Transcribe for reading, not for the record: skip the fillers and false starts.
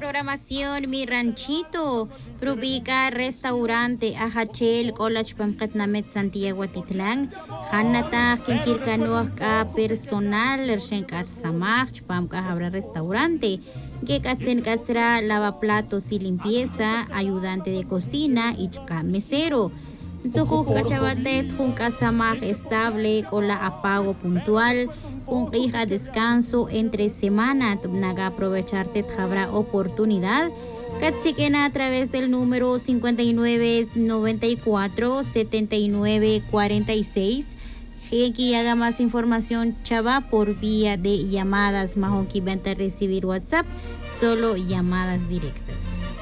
programación Mi Ranchito. Prubica restaurante Ajachel College Pamkatnamet Santiago Titlán. Hanata Kinkirkanuaka personal Ershenkar Samach Pamka Habra restaurante. Que Katsen Katsra lavaplatos y limpieza, ayudante de cocina y mesero. Tujuj Kachabatet Junca Samach estable con la apago puntual. Un hija descanso entre semana, naga aprovecharte habrá oportunidad. Katsikena a través del número 5994-7946. Aquí haga más información, chava, por vía de llamadas. Majonki venta recibir WhatsApp, solo llamadas directas.